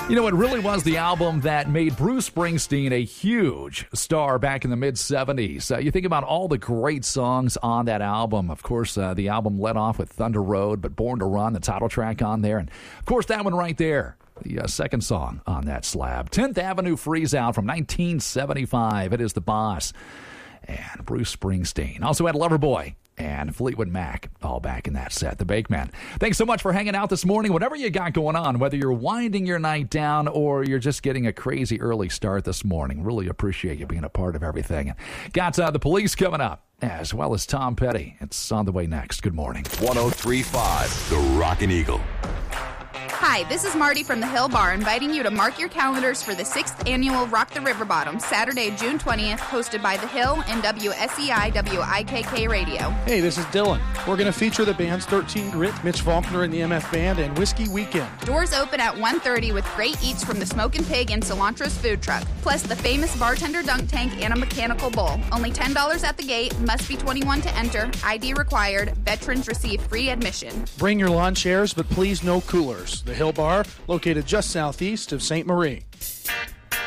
You know, it really was the album that made Bruce Springsteen a huge star back in the mid-'70s. You think about all the great songs on that album. Of course, the album led off with Thunder Road, but Born to Run, the title track on there. And, of course, that one right there, the second song on that slab. 10th Avenue Freeze Out from 1975. It is The Boss and Bruce Springsteen. Also had Loverboy and Fleetwood Mac, all back in that set. The Bakeman. Thanks so much for hanging out this morning. Whatever you got going on, whether you're winding your night down or you're just getting a crazy early start this morning, really appreciate you being a part of everything. Got the Police coming up, as well as Tom Petty. It's on the way next. Good morning. 103.5, The Rockin' Eagle. Hi, this is Marty from the Hill Bar, inviting you to mark your calendars for the 6th annual Rock the River Bottom, Saturday, June 20th, hosted by The Hill and WSEI WIKK Radio. Hey, this is Dylan. We're going to feature the bands 13 Grit, Mitch Faulkner and the MF Band, and Whiskey Weekend. Doors open at 1:30 with great eats from the Smokin' Pig and Cilantro's food truck, plus the famous bartender dunk tank and a mechanical bull. Only $10 at the gate, must be 21 to enter, ID required, veterans receive free admission. Bring your lawn chairs, but please no coolers. The Hill Bar, located just southeast of St. Marie.